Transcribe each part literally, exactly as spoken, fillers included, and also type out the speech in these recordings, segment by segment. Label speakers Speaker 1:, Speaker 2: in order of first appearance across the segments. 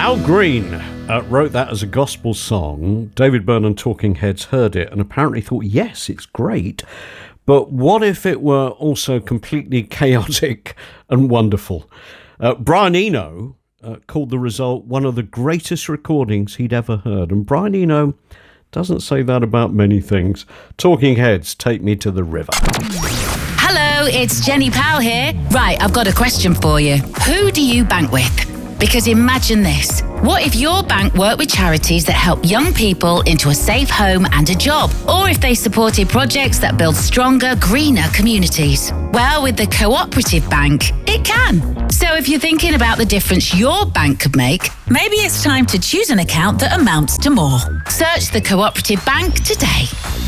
Speaker 1: Al Green uh, wrote that as a gospel song. David Byrne and Talking Heads heard it and apparently thought, yes, it's great. But what if it were also completely chaotic and wonderful? Uh, Brian Eno uh, called the result one of the greatest recordings he'd ever heard. And Brian Eno doesn't say that about many things. Talking Heads, Take Me to the River.
Speaker 2: Hello, it's Jenny Powell here. Right, I've got a question for you. Who do you bank with? Because imagine this. What if your bank worked with charities that help young people into a safe home and a job? Or if they supported projects that build stronger, greener communities? Well, with the Cooperative Bank, it can. So if you're thinking about the difference your bank could make, maybe it's time to choose an account that amounts to more. Search the Cooperative Bank today.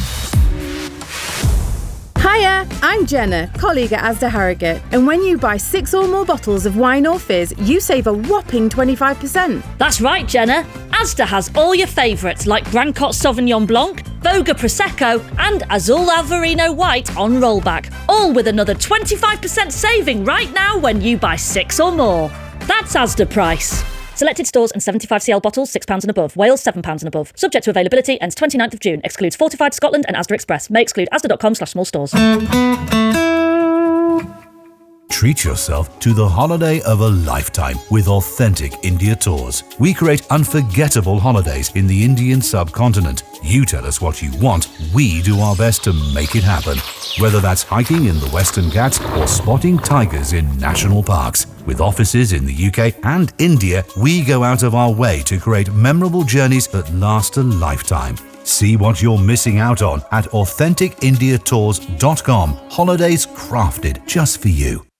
Speaker 3: Hiya, I'm Jenna, colleague at Asda Harrogate, and when you buy six or more bottles of wine or fizz, you save a whopping twenty-five percent.
Speaker 4: That's right, Jenna. Asda has all your favourites like Brancott Sauvignon Blanc, Voga Prosecco and Azul Alvarino White on rollback, all with another twenty-five percent saving right now when you buy six or more. That's Asda price. Selected stores and seventy-five c l bottles, six pounds and above. Wales, seven pounds and above. Subject to availability, ends twenty-ninth of June. Excludes Fortified Scotland and Asda Express. May exclude asda.com slash small stores.
Speaker 5: Treat yourself to the holiday of a lifetime with Authentic India Tours. We create unforgettable holidays in the Indian subcontinent. You tell us what you want, we do our best to make it happen. Whether that's hiking in the Western Ghats or spotting tigers in national parks. With offices in the U K and India, we go out of our way to create memorable journeys that last a lifetime. See what you're missing out on at authentic india tours dot com. Holidays crafted just for you.